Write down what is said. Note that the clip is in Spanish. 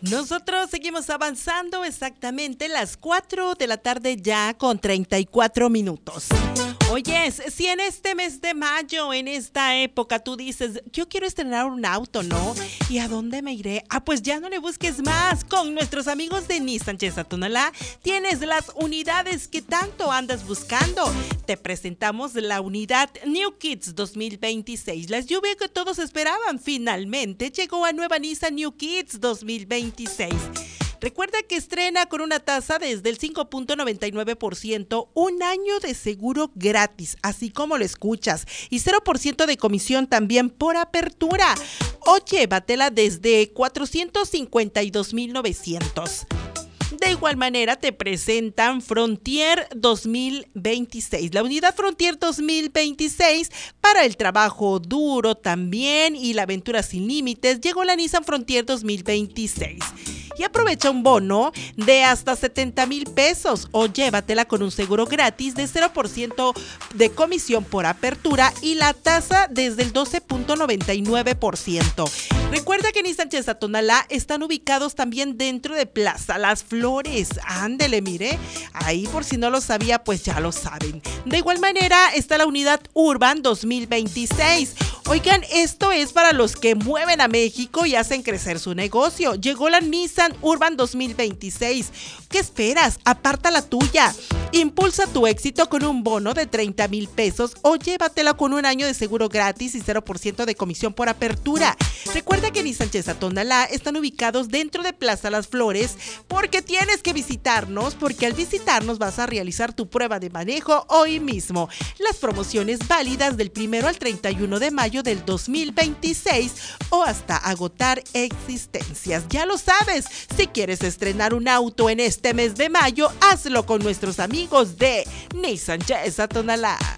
Nosotros seguimos avanzando exactamente las 4 de la tarde ya con 34 minutos. Oyes, si en este mes de mayo, en esta época, tú dices, yo quiero estrenar un auto, ¿no? ¿Y a dónde me iré? Pues ya no le busques más. Con nuestros amigos de Nissan Chesa Tonalá tienes las unidades que tanto andas buscando. Te presentamos la unidad New Kids 2026. La lluvia que todos esperaban finalmente llegó a nueva Nissan New Kids 2026. Recuerda que estrena con una tasa desde el 5.99%, un año de seguro gratis, así como lo escuchas, y 0% de comisión también por apertura. O llévatela desde 452,900. De igual manera te presentan Frontier 2026, la unidad Frontier 2026 para el trabajo duro también y la aventura sin límites. Llegó la Nissan Frontier 2026 y aprovecha un bono de hasta 70,000 pesos o llévatela con un seguro gratis de 0% de comisión por apertura y la tasa desde el 12.99%. Recuerda que Nissan Chesa Tonalá están ubicados también dentro de Plaza Las Flores. Ándele, mire, ahí por si no lo sabía, pues ya lo saben. De igual manera está la unidad Urban 2026. Oigan, esto es para los que mueven a México y hacen crecer su negocio. Llegó la Nissan Urban 2026. ¿Qué esperas? Aparta la tuya. Impulsa tu éxito con un bono de 30,000 pesos o llévatela con un año de seguro gratis y 0% de comisión por apertura. Recuerda que Nissan Chesa Tonalá están ubicados dentro de Plaza Las Flores porque tienes que visitarnos, porque al visitarnos vas a realizar tu prueba de manejo hoy mismo. Las promociones válidas del 1 al 31 de mayo del 2026 o hasta agotar existencias. Ya lo sabes, si quieres estrenar un auto en este mes de mayo, hazlo con nuestros amigos de Nissan Chesa Tonalá.